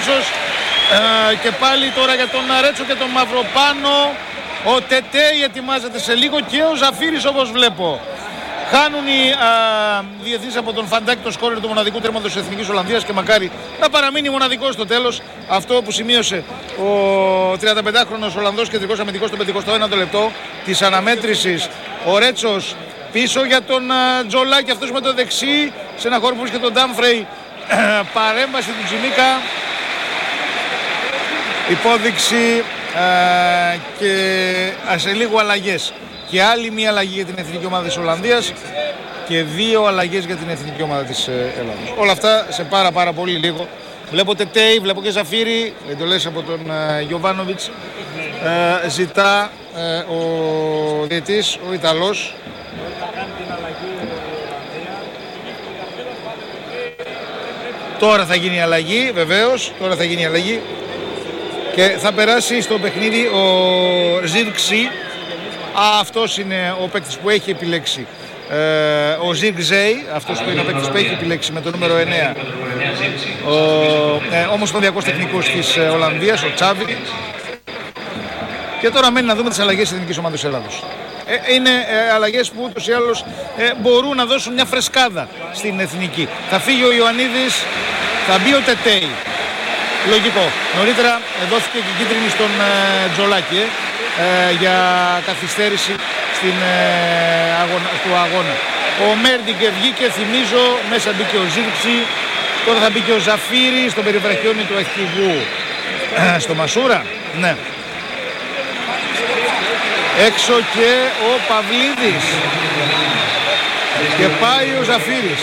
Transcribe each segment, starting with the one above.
άμεσος. Και πάλι τώρα για τον Ρέτσο και τον Μαυροπάνο. Ο Τετέι ετοιμάζεται σε λίγο και ο Ζαφύρης όπως βλέπω. Χάνουν οι διεθνείς από τον Φαντάκη το σκόρερ του μοναδικού τέρματος της Εθνικής Ολλανδίας και μακάρι να παραμείνει μοναδικός στο τέλος. Αυτό που σημείωσε ο 35χρονος Ολλανδός κεντρικός αμυντικός στο 51ο λεπτό της αναμέτρησης. Ο Ρέτσος πίσω για τον Τζολάκη, αυτός με το δεξί, σε ένα χώρο που βρίσκεται τον Ντάμφρεϊ. Παρέμβαση του Τζιμίκα. Υπόδειξη και σε λίγο αλλαγές. Και άλλη μία αλλαγή για την εθνική ομάδα της Ολλανδίας και 2 αλλαγές για την εθνική ομάδα της Ελλάδας. Όλα αυτά σε πάρα πολύ λίγο. Βλέπω Τετέι, βλέπω και Ζαφύρη, εντολές από τον Γιοβάνοβιτς. Ζητά ο διαιτής, ο Ιταλός. Τώρα θα γίνει η αλλαγή, βεβαίως, τώρα θα γίνει η αλλαγή. Και θα περάσει στο παιχνίδι ο Ζιρξή. Αυτός είναι ο παίκτης που έχει επιλέξει. Ο Ζιρξέι, αυτός που είναι ο παίκτης που έχει επιλέξει με το νούμερο 9. Ο ομοσπονδιακός τεχνικός της Ολλανδίας, ο Τσάβη. Και τώρα μένει να δούμε τις αλλαγές της εθνικής ομάδας της Ελλάδος. Είναι αλλαγές που ούτως ή άλλως μπορούν να δώσουν μια φρεσκάδα στην εθνική. Θα φύγει ο Ιωαννίδης, θα μπει ο Τετέι. Λογικό. Νωρίτερα δόθηκε και κίτρινη στον Τζολάκη για καθυστέρηση του αγώνα. Ο Μέρντιγκε βγήκε, θυμίζω, μέσα μπήκε ο Ζίρξη. Τώρα θα μπει και ο Ζαφύρη στον περιβραχιόνι του αρχηγού. Στο Μασούρα, ναι. Έξω και ο Παυλίδης. Και πάει ο Ζαφύρης.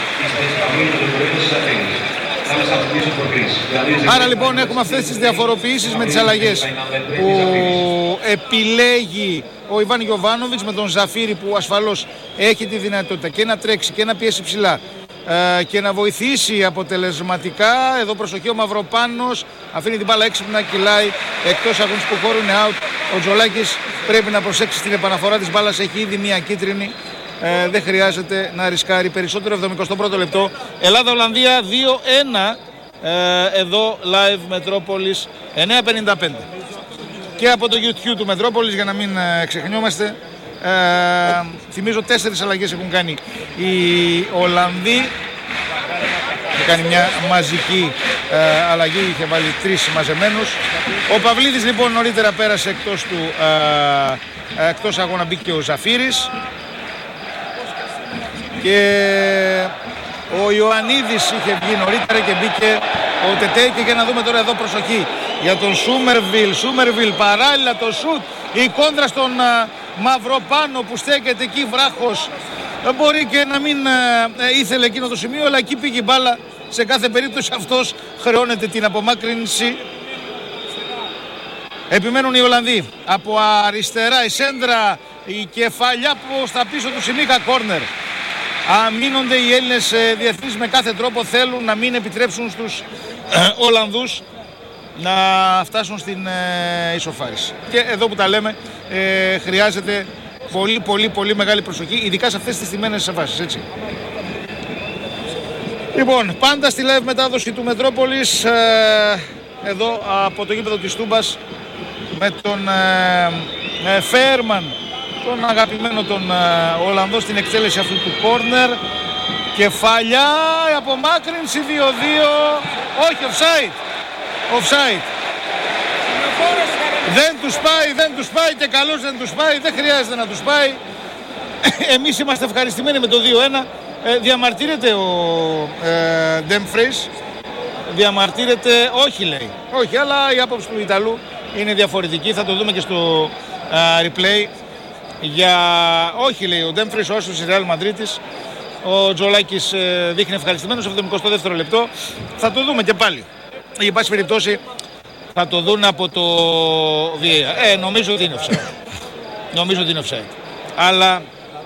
Άρα λοιπόν έχουμε αυτές τις διαφοροποιήσεις με τις αλλαγές που επιλέγει ο Ιβάν Γιοβάνοβιτς με τον Ζαφύρη, που ασφαλώς έχει τη δυνατότητα και να τρέξει και να πιέσει ψηλά και να βοηθήσει αποτελεσματικά. Εδώ προσοχή, ο Μαυροπάνος αφήνει την μπάλα έξυπνα, κυλάει εκτός αγωνιστικού χώρου, είναι out. Ο Τζολάκης πρέπει να προσέξει στην επαναφορά της μπάλας, έχει ήδη μία κίτρινη. Δεν χρειάζεται να ρισκάρει περισσότερο. 71ο λεπτό, Ελλάδα-Ολλανδία 2-1 εδώ live Μετρόπολης 9:55. Και από το YouTube του Μετρόπολης, για να μην ξεχνιόμαστε, θυμίζω 4 αλλαγές έχουν κάνει οι Ολλανδοί. Έχει κάνει μια μαζική αλλαγή, είχε βάλει 3 μαζεμένους. Ο Παυλίδης λοιπόν νωρίτερα πέρασε εκτός αγώνα, μπήκε ο Ζαφύρης. Και ο Ιωαννίδης είχε βγει νωρίτερα και μπήκε ο Τετέι. Και για να δούμε τώρα εδώ, προσοχή για τον Σούμερβιλ, παράλληλα το σουτ, η κόντρα στον Μαυροπάνο που στέκεται εκεί βράχος. Μπορεί και να μην ήθελε εκείνο το σημείο, αλλά εκεί πήγε η μπάλα. Σε κάθε περίπτωση αυτός χρεώνεται την απομάκρυνση. Επιμένουν οι Ολλανδοί. Από αριστερά η σέντρα, η κεφαλιά προς τα πίσω του Σιμίκα, κόρνερ. Αμήνονται οι Έλληνες διεθνείς με κάθε τρόπο, θέλουν να μην επιτρέψουν στους Ολλανδούς να φτάσουν στην ισοφάριση. Και εδώ που τα λέμε χρειάζεται πολύ μεγάλη προσοχή, ειδικά σε αυτές τις τιμένες φάσεις, έτσι. Λοιπόν, πάντα στη live μετάδοση του Μετρόπολης, εδώ από το γήπεδο της Τούμπας, με τον Φέρμαν, τον αγαπημένο τον Ολλανδό, στην εκτέλεση αυτού του κόρνερ. Κεφαλιά, απομάκρυνση 2-2. Όχι, offside. Δεν τους πάει και καλώς δεν τους πάει. Δεν χρειάζεται να τους πάει. Εμείς είμαστε ευχαριστημένοι με το 2-1. Διαμαρτύρεται ο Ντέμφρεϊς. Διαμαρτύρεται, όχι λέει. Όχι, αλλά η άποψη του Ιταλού είναι διαφορετική. Θα το δούμε και στο replay. Όχι λέει ο Ντέμφρεϊς, ο άσος της Ρεάλ Μαδρίτης. Ο Τζολάκης δείχνει ευχαριστημένος στο 72ο λεπτό. Θα το δούμε και πάλι. Για πάση περιπτώσει θα το δουν από το VAR. Νομίζω ότι είναι offside. Αλλά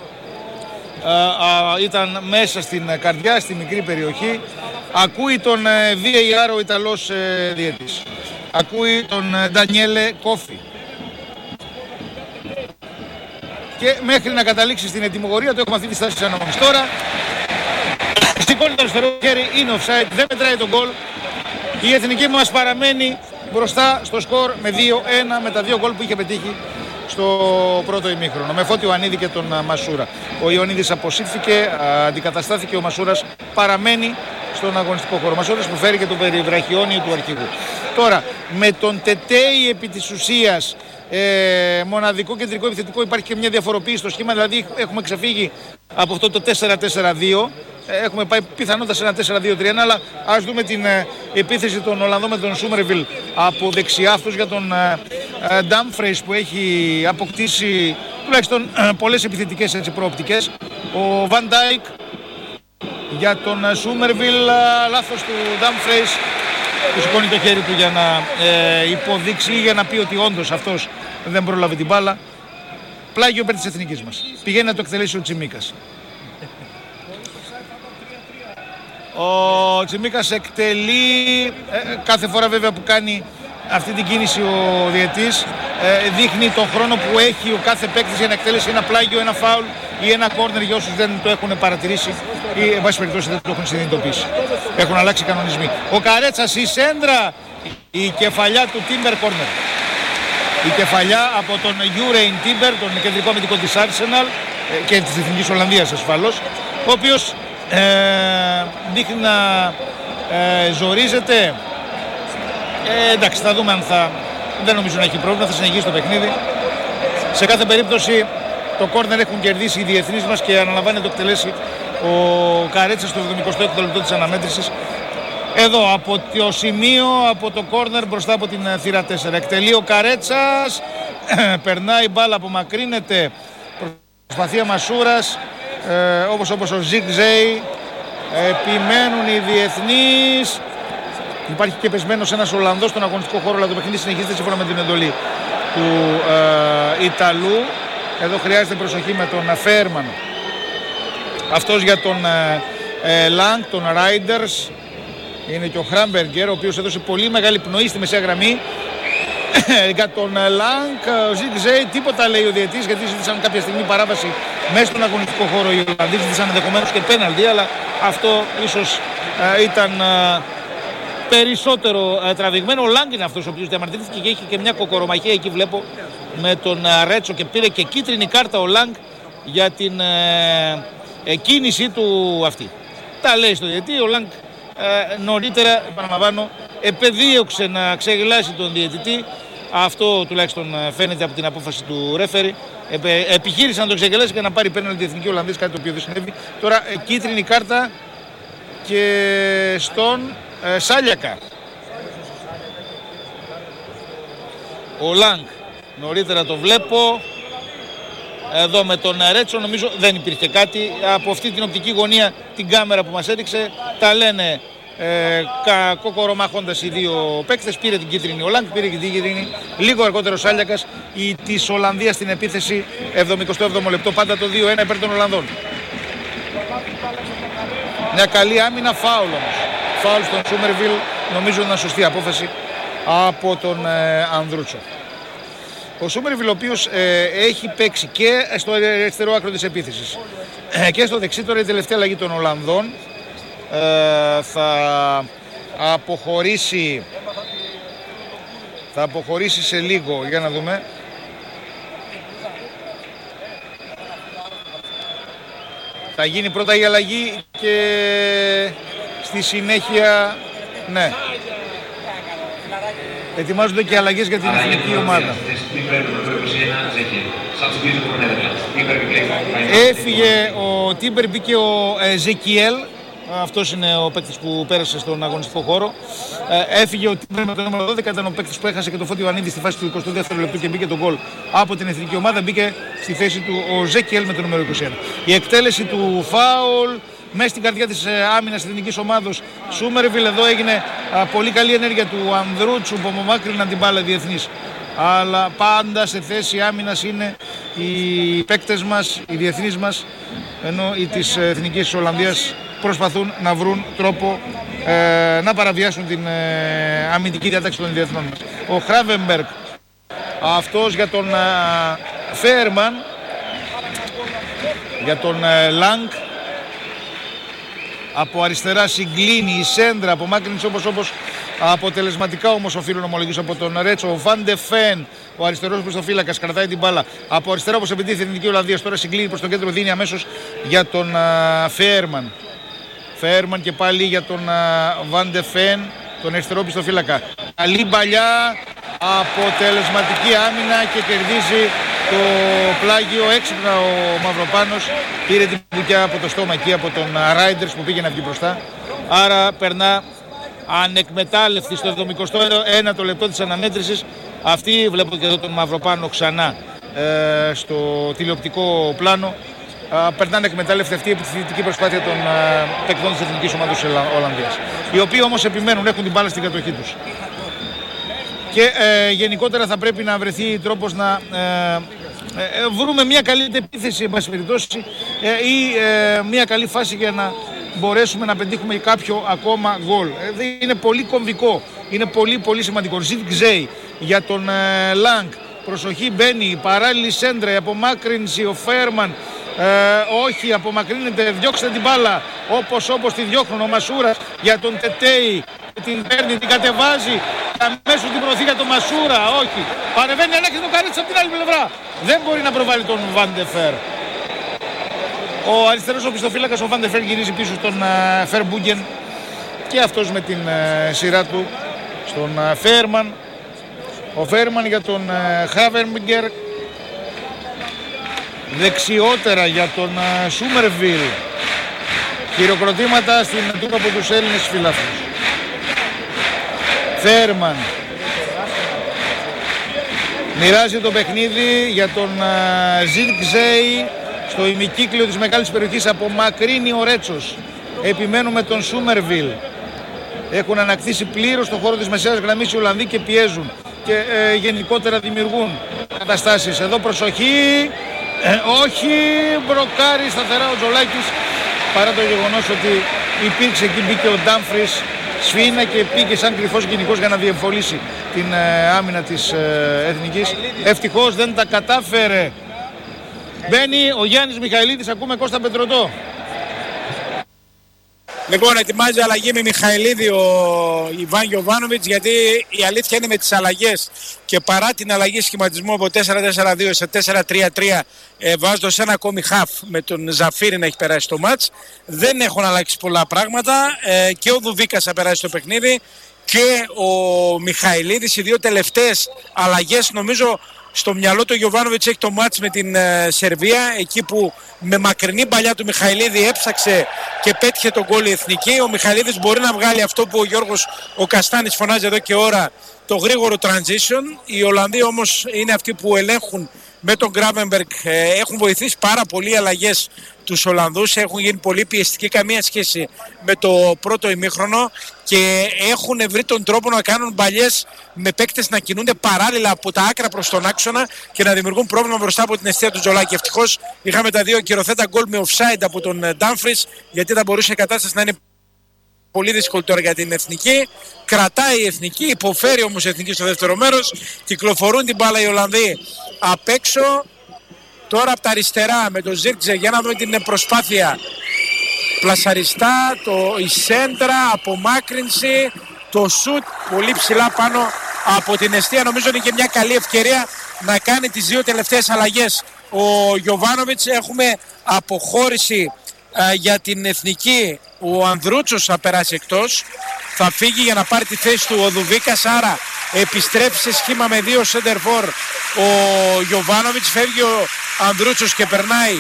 ήταν μέσα στην καρδιά, στη μικρή περιοχή. Ακούει τον VAR ο Ιταλός διαιτής. Ακούει τον Ντανιέλε Κόφι. Και μέχρι να καταλήξει στην ετοιμογορία του έχουμε αυτή τη στάση της αναμονής. Τώρα σηκώνει το αριστερό χέρι, είναι offside, δεν μετράει τον γκολ. Η εθνική μας παραμένει μπροστά στο σκορ με 2-1 με τα 2 γκολ που είχε πετύχει στο πρώτο ημίχρονο, με Φώτη Ιωαννίδη και τον Μασούρα. Ο Ιωαννίδης αποσύρθηκε, αντικαταστάθηκε, ο Μασούρας παραμένει στον αγωνιστικό χώρο. Ο Μασούρας που φέρει και τον περιβραχιόνιο του αρχηγού. Τώρα, με τον Τετέι επί της ουσίας μοναδικό κεντρικό επιθετικό, υπάρχει και μια διαφοροποίηση στο σχήμα, δηλαδή έχουμε ξεφύγει από αυτό το 4-4-2. Έχουμε πάει πιθανότατα σε ένα 4-2-3, αλλά ας δούμε την επίθεση των Ολλανδών με τον Σούμερβιλ από δεξιά, αυτός για τον Ντάμφρεϊς που έχει αποκτήσει τουλάχιστον πολλές επιθετικές προοπτικές. Ο Βαν Ντάικ για τον Σούμερβιλ, λάθος του Ντάμφρεϊς που σηκώνει το χέρι του για να υποδείξει ή για να πει ότι όντως αυτός δεν πρόλαβε την μπάλα. Πλάγιο υπέρ της εθνικής μας. Πηγαίνει να το εκτελέσει ο Τσιμίκας. Ο Τσιμίκας εκτελεί, κάθε φορά βέβαια που κάνει αυτή την κίνηση ο διαιτής δείχνει τον χρόνο που έχει ο κάθε παίκτης για να εκτελέσει ένα πλάγιο, ένα φάουλ ή ένα κόρνερ για όσους δεν το έχουν παρατηρήσει ή εν πάση περιπτώσει δεν το έχουν συνειδητοποιήσει. Έχουν αλλάξει οι κανονισμοί. Ο Καρέτσας, η σέντρα, η κεφαλιά του Τίμπερ, κόρνερ. Η κεφαλιά από τον Γιουρέιν Τίμπερ, τον κεντρικό αμυντικό της Arsenal και της Εθνικής Ολλανδίας ασφαλώς, ο οποίος δείχνει να ζορίζεται. Εντάξει, θα δούμε αν θα... Δεν νομίζω να έχει πρόβλημα, θα συνεχίσει το παιχνίδι. Σε κάθε περίπτωση το κόρνερ έχουν κερδίσει οι διεθνείς μας και αναλαμβάνει να το εκτελέσει ο Καρέτσας στο 76ο λεπτό της αναμέτρησης. Εδώ από το σημείο, από το κόρνερ μπροστά από την θύρα 4. Εκτελεί ο Καρέτσας, περνάει μπάλα, απομακρύνεται, προσπαθία Μασούρας, όπως ο Ζιγζέι. Επιμένουν οι διεθνείς. Υπάρχει και πεσμένος ένας Ολλανδός στον αγωνιστικό χώρο, αλλά το παιχνίδι συνεχίζεται σύμφωνα με την εντολή του Ιταλού. Εδώ χρειάζεται προσοχή με τον Φέρμαν. Αυτός για τον Λανγκ, τον Ράιντερς. Είναι και ο Χράμπεργκερ, ο οποίος έδωσε πολύ μεγάλη πνοή στη μεσαία γραμμή. Για τον Λανγκ, ο Ζιγζέι, τίποτα λέει ο διαιτής, γιατί ζήτησαν κάποια στιγμή παράβαση μέσα στον αγωνιστικό χώρο. Οι Ολλανδοί ζήτησαν ενδεχομένως και πέναλτι, αλλά αυτό ίσως ήταν περισσότερο τραβηγμένο. Ο Λανγκ είναι αυτός ο οποίος διαμαρτυρήθηκε και έχει και μια κοκορομαχία εκεί βλέπω με τον Ρέτσο και πήρε και κίτρινη κάρτα ο Λανγκ για την κίνησή του αυτή. Τα λέει στο διαιτή. Ο Λανγκ νωρίτερα, επαναλαμβάνω, επεδίωξε να ξεγελάσει τον διαιτητή. Αυτό τουλάχιστον φαίνεται από την απόφαση του ρέφερι. Επιχείρησε να τον ξεγελάσει και να πάρει πέναλτι η Εθνική Ολλανδία, κάτι το οποίο δεν συνέβη. Τώρα κίτρινη κάρτα και στον Σάλιακα. Ο Λανγκ νωρίτερα το βλέπω. Εδώ με τον Ρέτσο νομίζω δεν υπήρχε κάτι. Από αυτή την οπτική γωνία την κάμερα που μας έδειξε τα λένε κοκορομαχώντας οι δύο παίκτες. Πήρε την κίτρινη ο Λανγκ, πήρε και την κίτρινη λίγο αργότερο ο Σάλιακας. Η της Ολλανδίας στην επίθεση 77ο λεπτό, πάντα το 2-1 υπέρ των Ολλανδών. Μια καλή άμυνα, φάουλ όμως. Φάουλ στον Σούμερβιλ, νομίζω είναι σωστή απόφαση από τον Ανδρούτσο. Ο Σούμερβιλ, ο οποίος έχει παίξει και στο αριστερό άκρο της επίθεσης και στο δεξί. Τώρα η τελευταία αλλαγή των Ολλανδών θα αποχωρήσει σε λίγο, για να δούμε. Θα γίνει πρώτα η αλλαγή και στη συνέχεια, ναι, ετοιμάζονται και αλλαγές για την εθνική ομάδα. Έφυγε ο Τίμπερ, μπήκε ο Ζεκιέλ. Αυτός είναι ο παίκτης που πέρασε στον αγωνιστικό χώρο. Έφυγε ο Τίμπερ με το νούμερο 12, ήταν ο παίκτης που έχασε και το Φώτη Ιωαννίδη στη φάση του 22ου λεπτού και μπήκε το γκολ από την εθνική ομάδα. Μπήκε στη θέση του ο Ζεκιέλ με το νούμερο 21. Η εκτέλεση του φάουλ μέσα στην καρδιά της άμυνας της εθνικής ομάδος Σούμερβιλ. Εδώ έγινε πολύ καλή ενέργεια του Ανδρούτσου που απομάκρυναν την μπάλα διεθνής. Αλλά πάντα σε θέση άμυνας είναι οι παίκτες μας, οι διεθνείς μας, ενώ οι της Εθνικής Ολλανδίας προσπαθούν να βρουν τρόπο να παραβιάσουν την αμυντική διάταξη των διεθνών μας. Ο Χράβενμπεργκ, αυτός για τον Φέρμαν, για τον Λανγκ. Από αριστερά συγκλίνει η σέντρα, απομάκρυνση όπως Αποτελεσματικά όμως οφείλω να ομολογήσω από τον Ρέτσο. Ο Βαν ντε Φεν, ο αριστερός μπροστοφύλακας, κρατάει την μπάλα. Από αριστερά όπως επιτίθεται η Εθνική Ολλανδία. Τώρα συγκλίνει προς τον κέντρο, δίνει αμέσως για τον Φέρμαν. Φέρμαν και πάλι για τον Βαν ντε Φεν, τον αριστερό μπροστοφύλακα. Καλή μπαλιά, αποτελεσματική άμυνα και κερδίζει το πλάγιο. Έξυπνα ο Μαυροπάνος, πήρε την μπουκιά από το στόμα εκεί από τον Ράιντερς που πήγε να βγει μπροστά. Άρα περνά ανεκμετάλλευτη στο 71ο λεπτό της αναμέτρησης. Αυτή βλέπω και εδώ τον Μαυροπάνο ξανά στο τηλεοπτικό πλάνο. Περνάνε εκμετάλλευτη αυτή η επιθετική προσπάθεια των παικτών της Εθνικής Ομάδας της Ολλανδίας, οι οποίοι όμως επιμένουν, έχουν την μπάλα στην κατοχή τους. Και γενικότερα θα πρέπει να βρεθεί τρόπος να βρούμε μια καλή επίθεση, εν πάση περιπτώσει, ή μια καλή φάση για να μπορέσουμε να πετύχουμε κάποιο ακόμα γκολ. Είναι πολύ κομβικό, είναι πολύ σημαντικό. Ζιτ Γκζέι για τον Λάγκ. Προσοχή, μπαίνει η παράλληλη σέντρα, η απομάκρυνση, ο Φέρμαν. Όχι, απομακρύνεται, διώξτε την μπάλα όπως τη διώχνουν. Ο Μασούρας για τον Τετέι, την παίρνει, την κατεβάζει, αμέσως την προωθεί για τον Μασούρα. Όχι, παρεμβαίνει, ανέχει τον Καρίτσα από την άλλη πλευρά. Δεν μπορεί να προβάλλει τον Βαν ντε Φερ. Ο αριστερός οπισθοφύλακας, ο Βαν ντε Φερ, γυρίζει πίσω στον Φερμπούγκεν και αυτός με την σειρά του στον Φέρμαν. Ο Φέρμαν για τον Χάβερμπιγκερ. Δεξιότερα για τον Σούμερβιλ. Χειροκροτήματα στην τούπα από τους Έλληνες φιλάθλους. Φέρμαν μοιράζει το παιχνίδι για τον Ζιτ Γκζέι στο ημικύκλιο της μεγάλης περιοχής. Απομακρύνει ο Ρέτσος. Επιμένουμε τον Σούμερβιλ. Έχουν ανακτήσει πλήρως το χώρο της μεσαίας γραμμής οι Ολλανδοί και πιέζουν και γενικότερα δημιουργούν καταστάσεις. Εδώ προσοχή. Όχι, μπροκάρει σταθερά ο Τζολάκης, παρά το γεγονός ότι υπήρξε εκεί, μπήκε ο Ντάμφρις, σφίνα και πήγε σαν κρυφός γενικός για να διεμφωλήσει την άμυνα της Εθνικής. Ευτυχώς δεν τα κατάφερε. Μπαίνει ο Γιάννης Μιχαηλίδης, ακούμε Κώστα Πετρωτό. Λοιπόν, ετοιμάζει αλλαγή με Μιχαηλίδη ο Ιβάν Γιοβάνοβιτς, γιατί η αλήθεια είναι με τις αλλαγές και παρά την αλλαγή σχηματισμού από 4-4-2 σε 4-3-3, βάζοντας ένα ακόμη χαφ με τον Ζαφίρι να έχει περάσει το μάτς, δεν έχουν αλλάξει πολλά πράγματα και ο Δουβίκας θα περάσει το παιχνίδι και ο Μιχαηλίδης. Οι δύο τελευταίες αλλαγές νομίζω στο μυαλό του Γιοβάνοβιτς έχει το μάτς με την Σερβία, εκεί που με μακρινή παλιά του Μιχαηλίδη έψαξε και πέτυχε τον γκολ η Εθνική. Ο Μιχαηλίδης μπορεί να βγάλει αυτό που ο Γιώργος ο Καστάνης φωνάζει εδώ και ώρα, το γρήγορο transition. Οι Ολλανδοί όμως είναι αυτοί που ελέγχουν με τον Γκράβενμπεργκ. Έχουν βοηθήσει πάρα πολύ οι αλλαγές τους Ολλανδούς, έχουν γίνει πολύ πιεστικοί, καμία σχέση με το πρώτο ημίχρονο και έχουν βρει τον τρόπο να κάνουν μπαλιές με παίκτες να κινούνται παράλληλα από τα άκρα προς τον άξονα και να δημιουργούν πρόβλημα μπροστά από την αιστεία του Τζολάκη. Ευτυχώς είχαμε τα δύο κυροθέτα γκολ με offside από τον Ντάμφρις, γιατί θα μπορούσε η κατάσταση να είναι πολύ δύσκολη τώρα για την Εθνική. Κρατάει η Εθνική, υποφέρει όμως η Εθνική στο δεύτερο μέρος. Κυκλοφορούν την μπάλα οι Ολλανδοί απ' έξω. Τώρα από τα αριστερά με τον Ζίρτζε, για να δούμε την προσπάθεια. Πλασαριστά, η σέντρα, απομάκρυνση, το σουτ πολύ ψηλά πάνω από την εστία. Νομίζω είναι και μια καλή ευκαιρία να κάνει τις δύο τελευταίες αλλαγές ο Γιοβάνοβιτς. Έχουμε αποχώρηση για την Εθνική. Ο Ανδρούτσος θα περάσει εκτός, θα φύγει για να πάρει τη θέση του ο Δουβίκας, άρα επιστρέφει σε σχήμα με δύο σέντερφορ ο Γιοβάνοβιτς. Φεύγει ο Ανδρούτσος και περνάει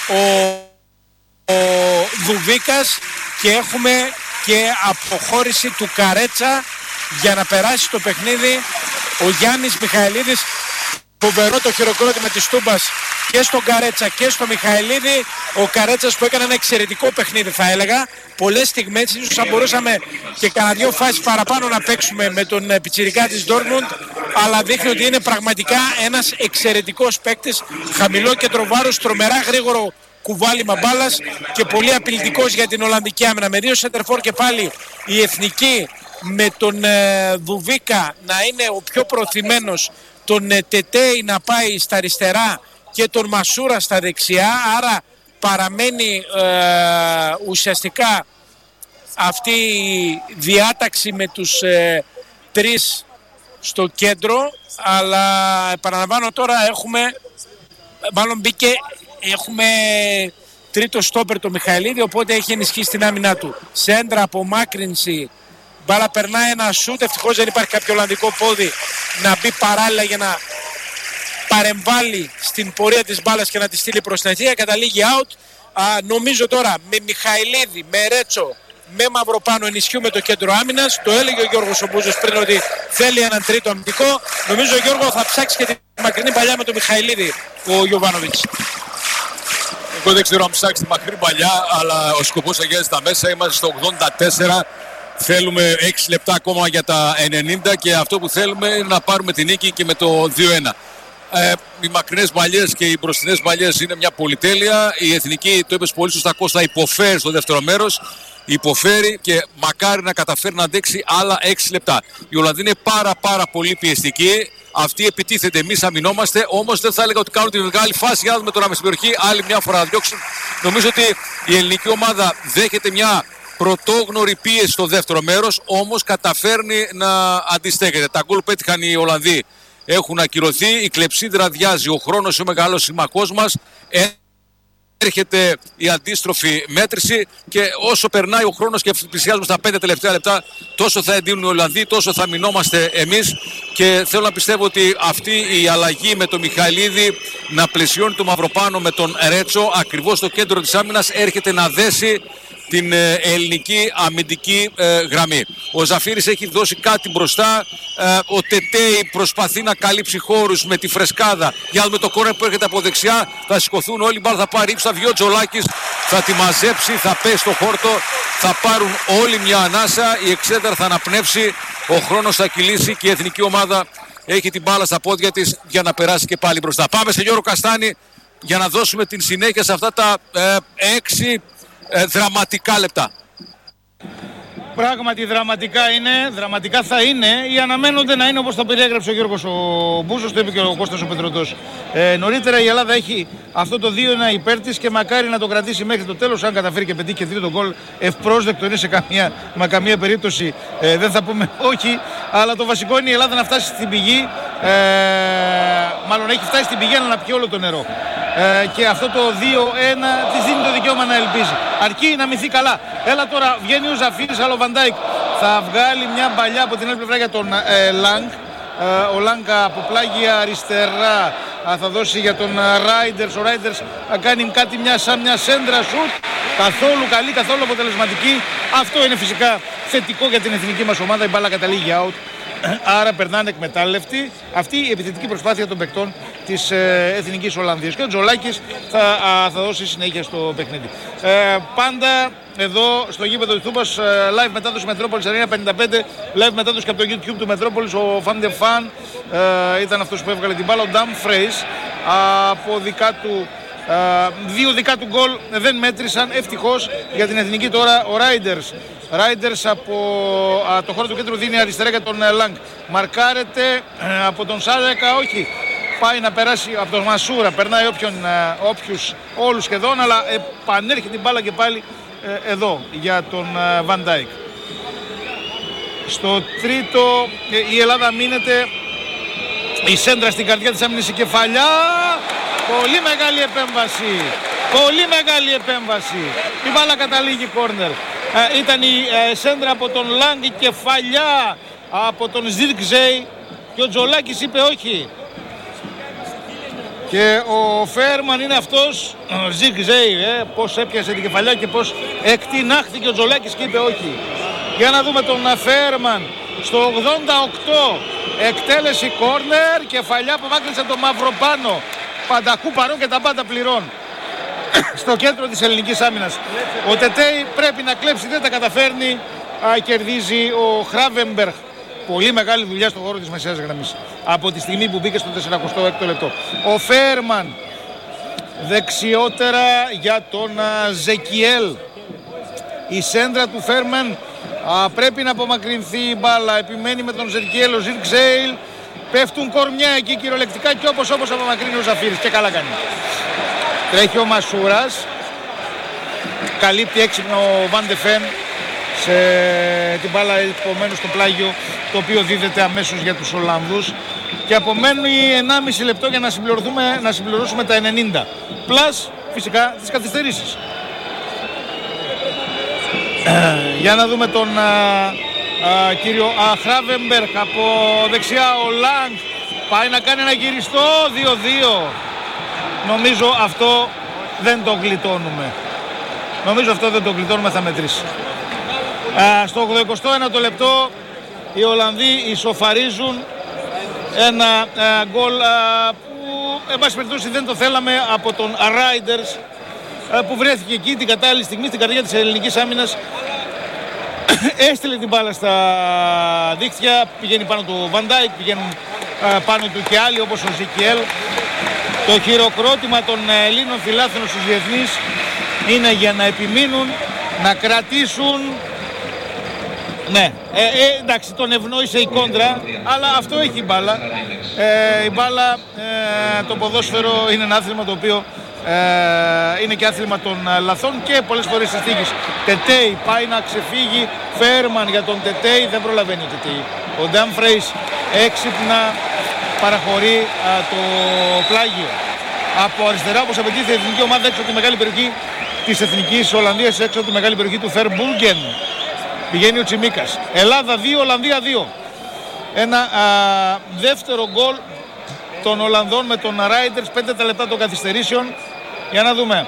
ο Δουβίκας και έχουμε και αποχώρηση του Καρέτσα για να περάσει το παιχνίδι ο Γιάννης Μιχαηλίδης. Φοβερό το χειροκρότημα της Τούμπας και στον Καρέτσα και στο Μιχαηλίδη. Ο Καρέτσας που έκανε ένα εξαιρετικό παιχνίδι, θα έλεγα. Πολλές στιγμές, ίσως θα μπορούσαμε και κανένα δυο φάσεις παραπάνω να παίξουμε με τον πιτσιρικά της Ντόρτμουντ, αλλά δείχνει ότι είναι πραγματικά ένας εξαιρετικός παίκτης. Χαμηλό κέντρο βάρους, τρομερά γρήγορο κουβάλιμα μπάλας και πολύ απειλητικός για την Ολλανδική άμυνα. Με δύο σεντερφόρ και πάλι η Εθνική, με τον Δουβίκα να είναι ο πιο προωθημένος, τον Τετέι να πάει στα αριστερά και τον Μασούρα στα δεξιά, άρα παραμένει ουσιαστικά αυτή η διάταξη με τους τρεις στο κέντρο, αλλά επαναλαμβάνω τώρα έχουμε τρίτο στόπερ το Μιχαηλίδη, οπότε έχει ενισχύσει την άμυνά του. Σέντρα, απομάκρυνση, μπάλα περνάει ένα σούτ, ευτυχώς δεν υπάρχει κάποιο ολλανδικό πόδι να μπει παράλληλα για να παρεμβάλλει στην πορεία της μπάλας και να τη στείλει προς την αιστεία, καταλήγει out. Νομίζω τώρα με Μιχαηλίδη, με Ρέτσο, με Μαυροπάνο ενισχύουμε το κέντρο άμυνας. Το έλεγε ο Γιώργος ο Μπούζος πριν ότι θέλει έναν τρίτο αμυντικό. Νομίζω ο Γιώργο θα ψάξει και τη μακρινή παλιά με το Μιχαηλίδη ο Γιοβάνοβιτς. Εγώ δεν ξέρω αν ψάξει τη μακρινή παλιά, αλλά ο σκοπός αγιάζει τα μέσα. Είμαστε στο 84. Θέλουμε 6 λεπτά ακόμα για τα 90 και αυτό που θέλουμε είναι να πάρουμε την νίκη και με το 2-1. Οι μακρινές μπαλιές και οι μπροστινές μπαλιές είναι μια πολυτέλεια. Η Εθνική, το είπες πολύ σωστά Κώστα, υποφέρει στο δεύτερο μέρος. Υποφέρει και μακάρι να καταφέρει να αντέξει άλλα 6 λεπτά. Οι Ολλανδοί είναι πάρα πολύ πιεστικοί. Αυτοί επιτίθενται, εμείς αμυνόμαστε. Όμως δεν θα έλεγα ότι κάνουν τη μεγάλη φάση. Για να δούμε τώρα με στην περιοχή άλλη μια φορά να διώξουν. Νομίζω ότι η ελληνική ομάδα δέχεται μια πρωτόγνωρη πίεση στο δεύτερο μέρος. Όμως καταφέρνει να αντιστέκεται. Τα γκολ που έτυχαν οι Ολλανδοί έχουν ακυρωθεί. Η κλεψίδρα αδειάζει. Ο χρόνος είναι ο μεγάλος συμμαχός μας. Έρχεται η αντίστροφη μέτρηση και όσο περνάει ο χρόνος και πλησιάζουμε στα 5 τελευταία λεπτά, τόσο θα εντείνουν οι Ολλανδοί, τόσο θα μεινόμαστε εμείς. Και θέλω να πιστεύω ότι αυτή η αλλαγή με τον Μιχαηλίδη να πλαισιώνει τον Μαυροπάνο με τον Ρέτσο ακριβώς στο κέντρο της άμυνας έρχεται να δέσει την ελληνική αμυντική γραμμή. Ο Ζαφύρης έχει δώσει κάτι μπροστά. Ο Τετέι προσπαθεί να καλύψει χώρους με τη φρεσκάδα. Για να δούμε το κόρνερ που έρχεται από δεξιά. Θα σηκωθούν όλοι, μπάλα θα πάρει ύψη, θα βγει ο Τζολάκης, θα τη μαζέψει, θα πέσει στο χόρτο. Θα πάρουν όλοι μια ανάσα. Η εξέδρα θα αναπνεύσει. Ο χρόνος θα κυλήσει και η εθνική ομάδα έχει την μπάλα στα πόδια της για να περάσει και πάλι μπροστά. Πάμε σε Γιώργο Καστάνη για να δώσουμε την συνέχεια σε αυτά τα 6 δραματικά λεπτά. Πράγματι δραματικά θα είναι ή αναμένονται να είναι όπως το περιέγραψε ο Γιώργος ο Μπούζος, το είπε και ο Κώστας ο Πετρωτός. Νωρίτερα η Ελλάδα έχει αυτό το 2-1 υπέρ της και μακάρι να το κρατήσει μέχρι το τέλος. Αν καταφέρει και πετύχει και τρίτο γκολ, ευπρόσδεκτο είναι σε καμία περίπτωση. Δεν θα πούμε όχι, αλλά το βασικό είναι η Ελλάδα να φτάσει στην πηγή. Μάλλον έχει φτάσει στην πηγή, αλλά να πιει όλο το νερό. Και αυτό το 2-1 της δίνει το δικαίωμα να ελπίζει. Αρκεί να μυθεί καλά. Έλα τώρα, βγαίνει ο Ζαφύρης, αλλά ο Βαντάικ θα βγάλει μια μπαλιά από την άλλη πλευρά για τον Λάγκ. Ο Λάγκ από πλάγια αριστερά θα δώσει για τον Ράιντερς. Ο Ράιντερς θα κάνει κάτι σαν μια σέντρα σουτ. Καθόλου καλή, καθόλου αποτελεσματική. Αυτό είναι φυσικά θετικό για την εθνική μας ομάδα. Η μπάλα καταλήγει out. Άρα περνάνε εκμετάλλευτοι. Αυτή η επιθετική προσπάθεια των παικτών της Εθνικής Ολλανδίας. Και ο Τζολάκης θα δώσει συνέχεια στο παιχνίδι. Πάντα εδώ στο γήπεδο της Τούμπας, live μετάδοση Μετρόπολης Αρένα 55, live μετάδοση και από το YouTube του Μετρόπολης. Ο Φαν Ντε Φαν ήταν αυτός που έβγαλε την μπάλα. Ο Ντάμ Φρέις από δικά του. 2 δικά του γκολ δεν μέτρησαν ευτυχώς για την εθνική. Τώρα ο Ράιντερς από το χώρο του κέντρου δίνει αριστερά για τον Λάγκ. Μαρκάρεται από τον Σάρεκα, όχι. Πάει να περάσει από τον Μασούρα, περνάει όλους σχεδόν, αλλά επανέρχεται την μπάλα και πάλι εδώ για τον Βαν Ντάικ. Στο τρίτο η Ελλάδα μείνεται. Η σέντρα στην καρδιά της άμυνας, η κεφαλιά. Πολύ μεγάλη επέμβαση. Πολύ μεγάλη επέμβαση. Η μπάλα καταλήγει κόρνερ. Ήταν η σέντρα από τον Λάγκ, η κεφαλιά από τον Ζιρκζέι και ο Τζολάκης είπε όχι. Και ο Φέρμαν είναι αυτός, Ζιρκζέι, πώς έπιασε την κεφαλιά και πώς εκτινάχθηκε ο Τζολάκης και είπε όχι. Για να δούμε τον Φέρμαν στο 88, εκτέλεση κόρνερ, κεφαλιά που μάκρυνσε τον Μαυροπάνο. Παντακού παρόν και τα πάντα πληρών. Στο κέντρο της ελληνικής άμυνας. Ο Τετέι πρέπει να κλέψει, δεν τα καταφέρνει. Κερδίζει ο Χράβενμπεργκ. Πολύ μεγάλη δουλειά στον χώρο της μεσαίας γραμμής. Από τη στιγμή που μπήκε στο 46ο λεπτό. Ο Φέρμαν δεξιότερα για τον Ζεκιέλ. Η σέντρα του Φέρμαν πρέπει να απομακρυνθεί η μπάλα. Επιμένει με τον Ζεκιέλ, ο Ζιρκζέιλ. Πέφτουν κορμιά εκεί κυριολεκτικά και όπως απομακρύνει ο Ζαφύρης και καλά κάνει. Τρέχει ο Μασούρας. Καλύπτει έξυπνο ο Βαν Ντε Φεν σε την μπάλα επομένως στο πλάγιο, το οποίο δίδεται αμέσως για τους Ολλανδούς, και απομένει 1,5 λεπτό για να συμπληρώσουμε τα 90 πλάς φυσικά τις καθυστερήσεις. Για να δούμε τον κύριο Χράβενμπεργκ από δεξιά. Ο Λάγκ πάει να κάνει ένα γυριστό 2-2. Νομίζω αυτό δεν το γλιτώνουμε. Θα μετρήσει. Στο 81ο λεπτό οι Ολλανδοί ισοφαρίζουν ένα γκολ που εν πάση περιπτώσει δεν το θέλαμε από τον Riders, που βρέθηκε εκεί την κατάλληλη στιγμή στην καρδιά της ελληνικής άμυνας. Έστειλε την μπάλα στα δίχτυα, πηγαίνει πάνω του Van Dijk, πηγαίνουν πάνω του και άλλοι όπως ο Ζεκιέλ. Το χειροκρότημα των Ελλήνων φιλάθλων στους διεθνείς είναι για να επιμείνουν, να κρατήσουν. Ναι, εντάξει, τον ευνόησε η κόντρα, αλλά αυτό έχει η μπάλα. Η μπάλα, το ποδόσφαιρο είναι ένα άθλημα το οποίο είναι και άθλημα των λαθών και πολλές φορές της τύχης. Τετέι πάει να ξεφύγει, Φέρμαν για τον Τετέι, δεν προλαβαίνει ο Τετέι. Ο Ντάμφρεϊς έξυπνα παραχωρεί το πλάγιο. Από αριστερά, όπως απαιτείται η εθνική ομάδα, έξω από τη μεγάλη περιοχή της Εθνικής Ολλανδίας, έξω από τη μεγάλη περιοχή του Φερμπούργεν. Πηγαίνει ο Τσιμίκας. Ελλάδα 2, Ολλανδία 2. Ένα δεύτερο γκολ των Ολλανδών με τον Riders, 5 λεπτά των καθυστερήσεων. Για να δούμε.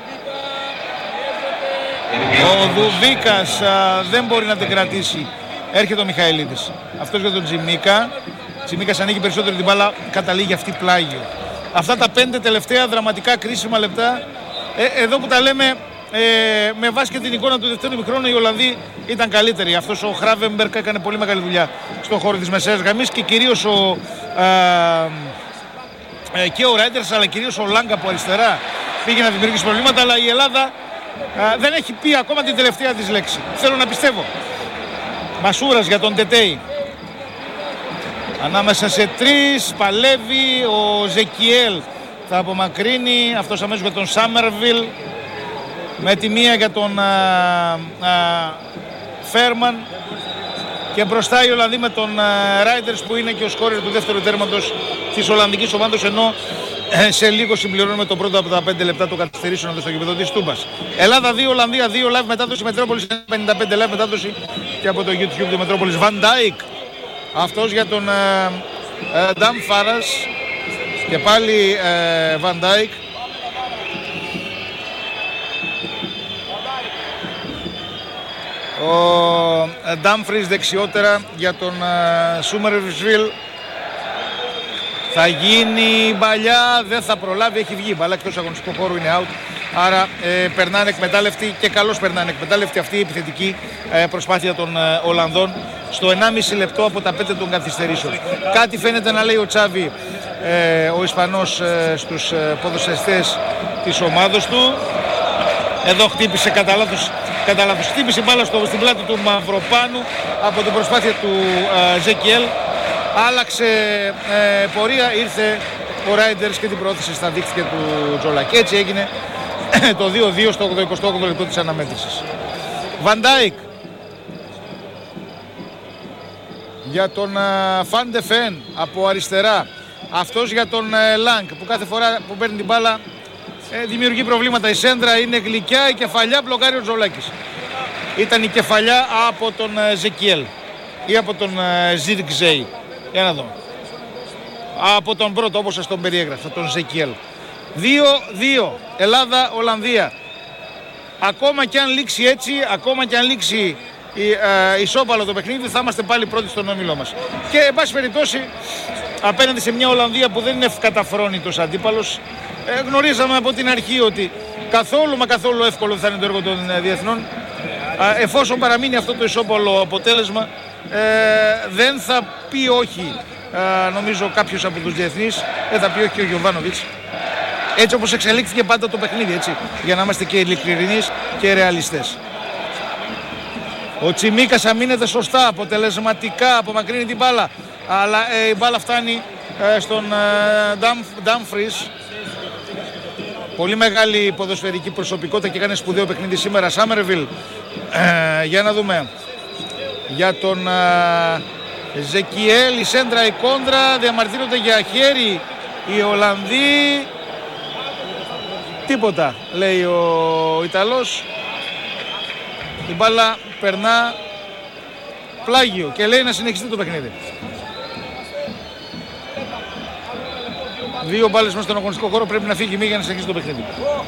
Ο Δουβίκας δεν μπορεί να την κρατήσει. Έρχεται ο Μιχαηλίδης. Αυτός για τον Τσιμίκα. Τσιμίκας ανοίγει περισσότερο την μπάλα, καταλήγει αυτή πλάγιο. Αυτά τα 5 τελευταία δραματικά κρίσιμα λεπτά, εδώ που τα λέμε, με βάση και την εικόνα του δεύτερου ημιχρόνου, οι Ολλανδοί ήταν καλύτεροι. Αυτός ο Χράβενμπεργκ έκανε πολύ μεγάλη δουλειά στον χώρο της μεσαίας γραμμής και κυρίως και ο Ράιντερς, αλλά κυρίως ο Λάγκα από αριστερά πήγε να δημιουργήσει προβλήματα, αλλά η Ελλάδα δεν έχει πει ακόμα την τελευταία της λέξη. Θέλω να πιστεύω. Μασούρας για τον Τετέι. Ανάμεσα σε 3 παλεύει ο Ζεκιέλ. Θα απομακρύνει αυτός αμέσως για τον Σάμερβιλ. Με τη μία για τον Φέρμαν. Και μπροστά οι Ολλανδοί με τον Ράιντερς, που είναι και ο σκόρερ του δεύτερου τέρματος της Ολλανδικής ομάδος, ενώ σε λίγο συμπληρώνουμε το πρώτο από τα 5 λεπτά των καθυστερήσεων εδώ στο γήπεδο της Τούμπας. Ελλάδα 2, Ολλανδία 2, live μετάδοση Μετρόπολης 55, live μετάδοση και από το YouTube του Μετρόπολης. Van Dijk, αυτός για τον Νταμ Φάρας και πάλι Van Dijk. Ο Ντάμφρις δεξιότερα για τον Σούμερβιλ. Θα γίνει μπαλιά, δεν θα προλάβει, έχει βγει μπαλά εκτός αγωνιστικού χώρου, είναι out. Άρα περνάνε εκμετάλλευτοι και καλώς περνάνε εκμετάλλευτοι αυτή η επιθετική προσπάθεια των Ολλανδών στο 1,5 λεπτό από τα 5 των καθυστερήσεων. Κάτι φαίνεται να λέει ο Τσάβη, ο Ισπανός, στους ποδοσφαιριστές της ομάδος του. Εδώ χτύπησε κατά λάθος. Χτύπησε μπάλα στην πλάτη του Μαυροπάνου από την προσπάθεια του Ζεκιέλ. Άλλαξε πορεία, ήρθε ο Ράιντερς και την πρόθεσε στα δίχτυα του Τζολάκη. Έτσι έγινε το 2-2 στο 88 λεπτό της αναμέτρησης. Van Dijk για τον Van de Ven από αριστερά. Αυτός για τον Λάγκ, που κάθε φορά που παίρνει την μπάλα δημιουργεί προβλήματα. Η σέντρα είναι γλυκιά, η κεφαλιά μπλοκάρει ο Τζολάκης. Ήταν η κεφαλιά από τον Ζεκιέλ ή από τον Ζιρκζέι. Για να δούμε. Από τον πρώτο, όπως σας τον περιέγραφα, τον Ζεκιέλ. 2-2 Ελλάδα-Ολλανδία. Ακόμα και αν λήξει έτσι, ακόμα και αν λήξει ισόπαλο το παιχνίδι, θα είμαστε πάλι πρώτοι στον όμιλό μας. Και εν πάση περιπτώσει, απέναντι σε μια Ολλανδία που δεν είναι καταφρόνητος αντίπαλος, γνωρίζαμε από την αρχή ότι καθόλου εύκολο θα είναι το έργο των διεθνών. Εφόσον παραμείνει αυτό το ισόπαλο αποτέλεσμα, δεν θα πει όχι, νομίζω, κάποιος από τους διεθνείς. Δεν θα πει όχι ο Γιοβάνοβιτς. Έτσι όπως εξελίχθηκε πάντα το παιχνίδι, έτσι, για να είμαστε και ειλικρινείς και ρεαλιστές. Ο Τσιμίκας αμήνεται σωστά, αποτελεσματικά, απομακρύνει την μπάλα, αλλά η μπάλα φτάνει στον Ντάμφρις. Πολύ μεγάλη ποδοσφαιρική προσωπικότητα και έκανε σπουδαίο παιχνίδι σήμερα. Σάμερβιλ Για να δούμε. Για τον Ζεκιέλ, η σέντρα, η κόντρα, διαμαρτύρονται για χέρι οι Ολλανδοί. Τίποτα, λέει ο Ιταλός. Η μπάλα περνά πλάγιο και λέει να συνεχιστεί το παιχνίδι. 2 μπάλες μέσα στον αγωνιστικό χώρο, πρέπει να φύγει η μία για να συνεχίσει το παιχνίδι.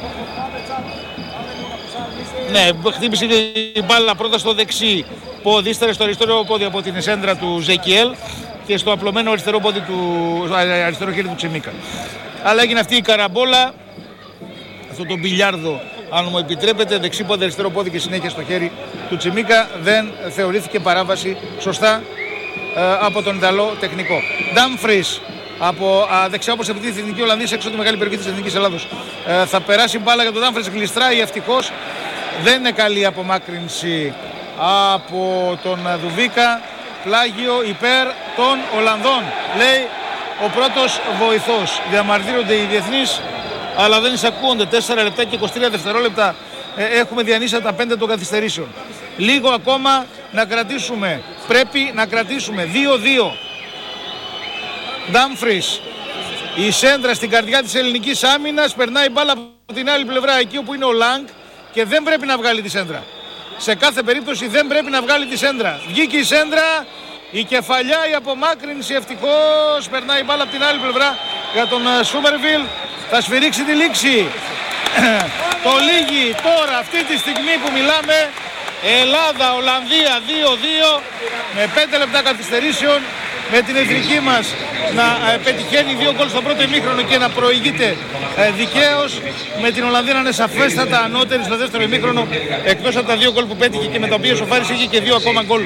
Ναι, χτύπησε η μπάλα πρώτα στο δεξί πόδι, ύστερα στο αριστερό πόδι από την σέντρα του Ζεκιέλ και στο απλωμένο αριστερό πόδι αριστερό χέρι του Τσιμίκα. Αλλά έγινε αυτή η καραμπόλα, αυτό το μπιλιάρδο, αν μου επιτρέπετε, δεξί πόδι, αριστερό πόδι και συνέχεια στο χέρι του Τσιμίκα. Δεν θεωρήθηκε παράβαση σωστά από τον Ιταλό τεχνικό. Ντάμφρις από δεξιά, όπως επιτίθεται η Εθνική Ολλανδία έξω από τη μεγάλη περιοχή της Εθνικής Ελλάδος. Θα περάσει μπάλα για τον Ντάμφρις, γλιστράει ευτυχώς. Δεν είναι καλή απομάκρυνση από τον Δουβίκα. Πλάγιο υπέρ των Ολλανδών, λέει ο πρώτος βοηθός. Διαμαρτύρονται οι διεθνείς, αλλά δεν εισακούονται. 4 λεπτά και 23 δευτερόλεπτα έχουμε διανύσει τα 5 των καθυστερήσεων. Λίγο ακόμα να κρατήσουμε. Πρέπει να κρατήσουμε. 2-2. Ντάμφρις. Η σέντρα στην καρδιά της ελληνικής άμυνας. Περνάει μπάλα από την άλλη πλευρά, εκεί όπου είναι ο Λάγκ, και δεν πρέπει να βγάλει τη σέντρα. Σε κάθε περίπτωση δεν πρέπει να βγάλει τη σέντρα. Βγήκε η σέντρα. Η κεφαλιά, η απομάκρυνση, ευτυχώς περνάει η μπάλα από την άλλη πλευρά για τον Σούμερβιλ. Θα σφυρίξει τη λήξη. Το λίγη τώρα, αυτή τη στιγμή που μιλάμε, Ελλάδα-Ολλανδία 2-2 με 5 λεπτά καθυστερήσεων, με την εθνική μας να πετυχαίνει 2 γκολ στο πρώτο ημίχρονο και να προηγείται δικαίως, με την Ολλανδία να είναι σαφέστατα ανώτερη στο δεύτερο ημίχρονο, εκτός από τα 2 γκολ που πέτυχε και με τα οποία σοφάρισε, είχε και 2 ακόμα γκολ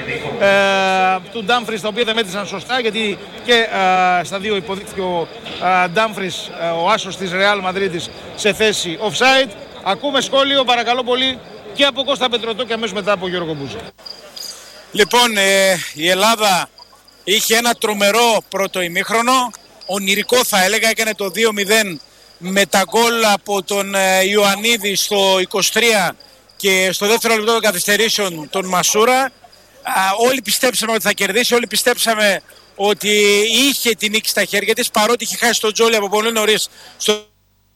του Ντάμφρις, τα οποία δεν μέτρησαν σωστά, γιατί και στα 2 υποδείχθηκε ο Ντάμφρις, ο άσος της Ρεάλ Μαδρίτης, σε θέση offside. Ακούμε σχόλιο, παρακαλώ πολύ, και από Κώστα Πετρωτό και αμέσως μετά από Γιώργο Μπούζα. Λοιπόν, η Ελλάδα είχε ένα τρομερό πρώτο ημίχρονο, ονειρικό θα έλεγα, έκανε το 2-0 με τα γκολ από τον Ιωαννίδη στο 23 και στο δεύτερο λεπτό των καθυστερήσεων τον Μασούρα. Όλοι πιστέψαμε ότι θα κερδίσει, όλοι πιστέψαμε ότι είχε την νίκη στα χέρια της, παρότι είχε χάσει τον Τζόλι από πολύ νωρίς στο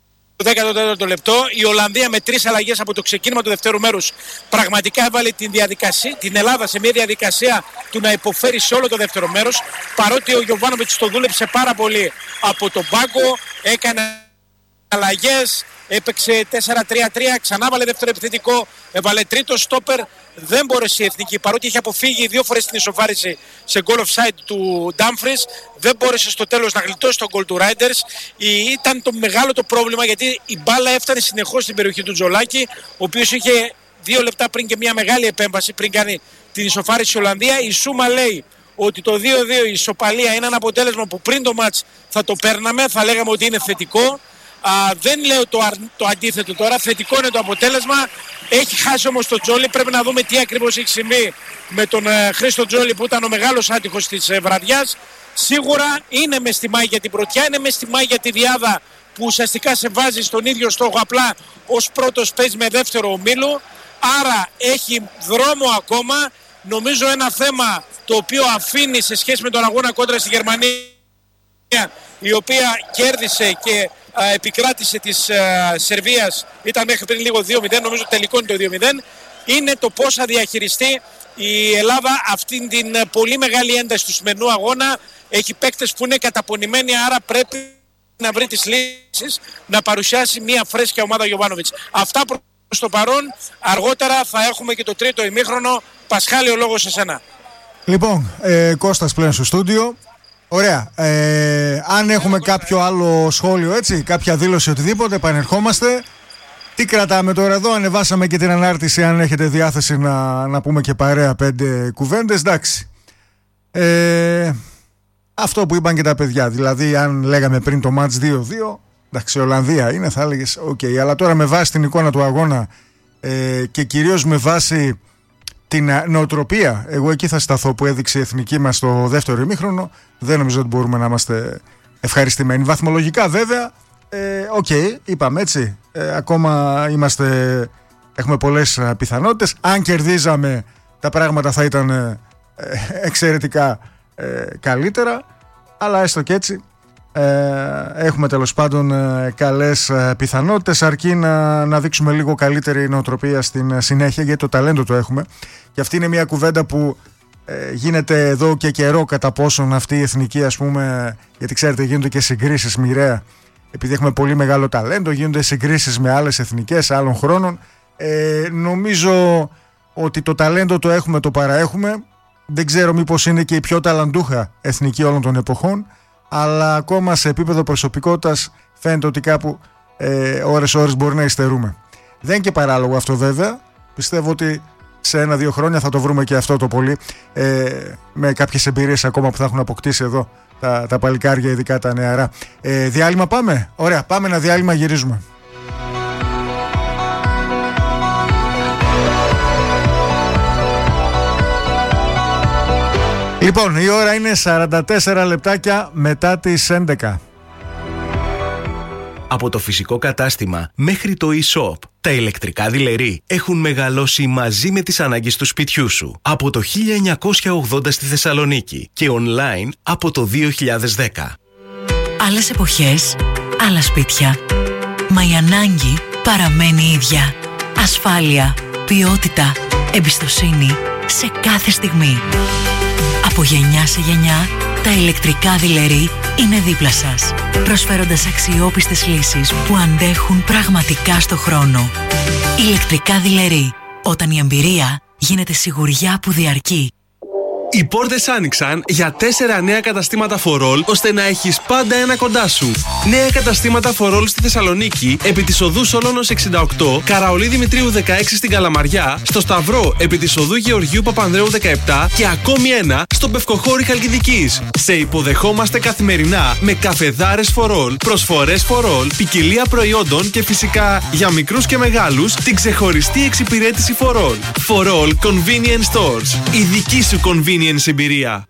14ο λεπτό. Η Ολλανδία με 3 αλλαγές από το ξεκίνημα του δεύτερου μέρους πραγματικά έβαλε την Ελλάδα σε μια διαδικασία του να υποφέρει σε όλο το δεύτερο μέρος, παρότι ο Γιοβάνοβιτς το δούλεψε πάρα πολύ από τον πάγκο, έκανε αλλαγές, έπαιξε 4-3-3, ξανά βάλε δεύτερο επιθετικό, έβαλε τρίτο στόπερ. Δεν μπόρεσε η εθνική, παρότι είχε αποφύγει 2 φορές την ισοφάριση σε goal offside του Ντάμφρις, δεν μπόρεσε στο τέλος να γλιτώσει τον goal του Ράιντερς. Ήταν το μεγάλο το πρόβλημα, γιατί η μπάλα έφτανε συνεχώς στην περιοχή του Τζολάκη, ο οποίος είχε 2 λεπτά πριν και μια μεγάλη επέμβαση πριν κάνει την ισοφάριση η Ολλανδία. Η Σούμα λέει ότι το 2-2, η ισοπαλία, είναι ένα αποτέλεσμα που πριν το μάτς θα το παίρναμε, θα λέγαμε ότι είναι θετικό. Δεν λέω το αντίθετο τώρα, θετικό είναι το αποτέλεσμα. Έχει χάσει όμως τον Τζόλι, πρέπει να δούμε τι ακριβώς έχει συμβεί με τον Χρήστο Τζόλι, που ήταν ο μεγάλος άτυχος της βραδιάς. Σίγουρα είναι μες στη μάγια την πρωτιά, είναι μες στη μάγια τη διάδα που ουσιαστικά σε βάζει στον ίδιο στόχο, απλά ως πρώτος παίζει με δεύτερο ομίλο. Άρα έχει δρόμο ακόμα. Νομίζω ένα θέμα το οποίο αφήνει σε σχέση με τον αγώνα κόντρα στη Γερμανία, η οποία κέρδισε και επικράτησε της Σερβίας, ήταν μέχρι πριν λίγο 2-0, νομίζω τελικό είναι το 2-0, είναι το πώς θα διαχειριστεί η Ελλάδα αυτήν την πολύ μεγάλη ένταση του σημερινού αγώνα. Έχει παίκτες που είναι καταπονημένοι, άρα πρέπει να βρει τις λύσεις, να παρουσιάσει μια φρέσκια ομάδα Γιοβάνοβιτς. Αυτά προς το παρόν. Αργότερα θα έχουμε και το τρίτο ημίχρονο. Πασχάλη, ο λόγος σε σένα. Λοιπόν, Κώστας πλέον στο στούντιο. Ωραία. Αν έχουμε κάποιο άλλο σχόλιο, έτσι, κάποια δήλωση, οτιδήποτε, επανερχόμαστε. Τι κρατάμε τώρα εδώ, ανεβάσαμε και την ανάρτηση, αν έχετε διάθεση να πούμε και παρέα 5 κουβέντες, εντάξει. Αυτό που είπαν και τα παιδιά, δηλαδή αν λέγαμε πριν το μάτς 2-2, εντάξει, η Ολλανδία είναι, θα έλεγες, ok, αλλά τώρα με βάση την εικόνα του αγώνα και κυρίως με βάση την νοοτροπία, εγώ εκεί θα σταθώ, που έδειξε η εθνική μας στο δεύτερο ημίχρονο, δεν νομίζω ότι μπορούμε να είμαστε ευχαριστημένοι. Βαθμολογικά βέβαια, ok, είπαμε έτσι, ακόμα είμαστε έχουμε πολλές πιθανότητες. Αν κερδίζαμε, τα πράγματα θα ήταν εξαιρετικά καλύτερα, αλλά έστω και έτσι έχουμε τέλος πάντων καλές πιθανότητες, αρκεί να δείξουμε λίγο καλύτερη νοοτροπία στην συνέχεια, γιατί το ταλέντο το έχουμε. Και αυτή είναι μια κουβέντα που γίνεται εδώ και καιρό, κατά πόσον αυτή η εθνική, ας πούμε, γιατί ξέρετε γίνονται και συγκρίσεις μοιραία, επειδή έχουμε πολύ μεγάλο ταλέντο, γίνονται συγκρίσεις με άλλες εθνικές άλλων χρόνων. Νομίζω ότι το ταλέντο το έχουμε, το παραέχουμε. Δεν ξέρω μήπως είναι και η πιο ταλαντούχα εθνική όλων των εποχών, αλλά ακόμα σε επίπεδο προσωπικότητας φαίνεται ότι κάπου ώρες μπορεί να υστερούμε. Δεν είναι και παράλογο αυτό βέβαια. Πιστεύω ότι σε 1-2 χρόνια θα το βρούμε και αυτό το πολύ, με κάποιες εμπειρίες ακόμα που θα έχουν αποκτήσει εδώ τα παλικάρια, ειδικά τα νεαρά. Διάλειμμα πάμε? Ωραία, πάμε ένα διάλειμμα, γυρίζουμε. Λοιπόν, η ώρα είναι 44 λεπτάκια μετά τις 11. Από το φυσικό κατάστημα μέχρι το e-shop, τα ηλεκτρικά δειλερί έχουν μεγαλώσει μαζί με τις ανάγκες του σπιτιού σου. Από το 1980 στη Θεσσαλονίκη και online από το 2010. Άλλες εποχές, άλλα σπίτια. Μα η ανάγκη παραμένει ίδια. Ασφάλεια, ποιότητα, εμπιστοσύνη σε κάθε στιγμή. Από γενιά σε γενιά, τα ηλεκτρικά δειλερί είναι δίπλα σας, προσφέροντας αξιόπιστες λύσεις που αντέχουν πραγματικά στο χρόνο. Ηλεκτρικά δειλερί, όταν η εμπειρία γίνεται σιγουριά που διαρκεί. Οι πόρτες άνοιξαν για 4 νέα καταστήματα Φορόλ, ώστε να έχεις πάντα ένα κοντά σου. Νέα καταστήματα Φορόλ στη Θεσσαλονίκη, επί της οδού Σόλωνος 68, Καραολί Δημητρίου 16 στην Καλαμαριά, στο Σταυρό επί της οδού Γεωργίου Παπανδρέου 17 και ακόμη ένα στον Πευκοχώρη Χαλκιδικής. Σε υποδεχόμαστε καθημερινά με καφεδάρες Φορόλ, προσφορές Φορόλ, ποικιλία προϊόντων και φυσικά για μικρούς και μεγάλους την ξεχωριστή εξυπηρέτηση Φορόλ. Φορόλ Convenience Stores. Η δική σου convenience εμπειρία.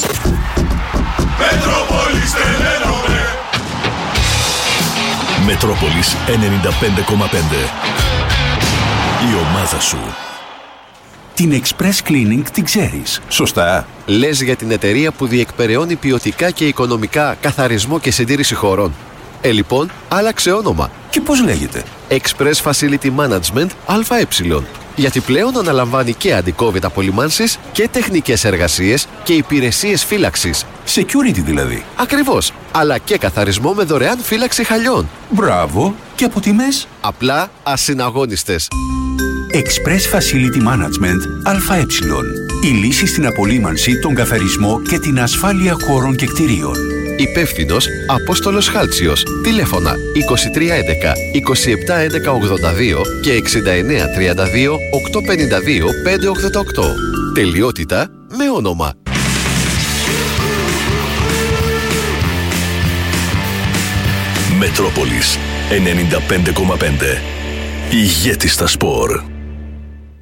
Μετρόπολης 95,5. Η ομάδα σου. Την Express Cleaning την ξέρεις, σωστά? Λες για την εταιρεία που διεκπεραιώνει ποιοτικά και οικονομικά καθαρισμό και συντήρηση χωρών. Λοιπόν, άλλαξε όνομα. Και πώς λέγεται? Express Facility Management ΑΕ. Γιατί πλέον αναλαμβάνει και αντικόβιτ απολυμάνσεις και τεχνικές εργασίες και υπηρεσίες φύλαξης. Security δηλαδή. Ακριβώς. Αλλά και καθαρισμό με δωρεάν φύλαξη χαλιών. Μπράβο. Και από τιμές? Απλά ασυναγώνιστες. Express Facility Management ΑΕ. Η λύση στην απολύμανση, τον καθαρισμό και την ασφάλεια χώρων και κτηρίων. Υπεύθυνος Απόστολος Χάλτσιος. Τηλέφωνα 2311 2711 82 και 6932 852 588. Τελειότητα με όνομα. Μετρόπολης 95,5. Ηγέτης στα σπορ.